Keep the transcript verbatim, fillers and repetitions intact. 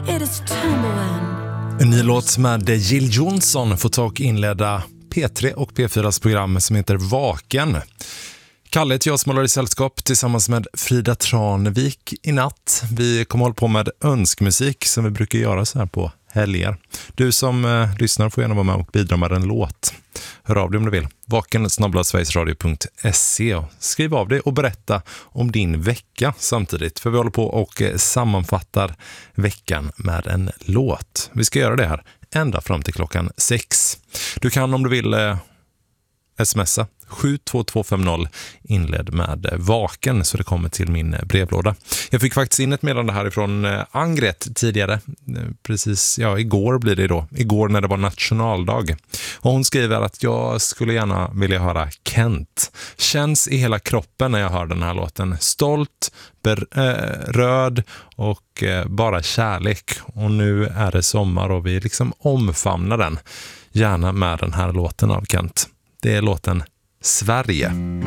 it is tumbling. En ny låt med Jill Johnson får tag inleda P tre och P fyras program som heter Vaken. Kalle heter jag som håller i sällskap tillsammans med Frida Tranvik i natt. Vi kommer hålla på med önskmusik som vi brukar göra så här på helger. Du som eh, lyssnar får gärna vara med och bidra med en låt. Hör av dig om du vill. Vaken snabel-a sverigesradio punkt se. Skriv av dig och berätta om din vecka samtidigt. För vi håller på och sammanfattar veckan med en låt. Vi ska göra det här ända fram till klockan sex. Du kan om du vill eh, smsa sju två två fem noll inled med Vaken så det kommer till min brevlåda. Jag fick faktiskt in ett meddelande härifrån Angret tidigare. Precis, ja igår blir det då. Igår när det var nationaldag. Och hon skriver att jag skulle gärna vilja höra Kent. Känns i hela kroppen när jag hör den här låten. Stolt, berörd och bara kärlek. Och nu är det sommar och vi liksom omfamnar den. Gärna med den här låten av Kent. Det är låten Sverige.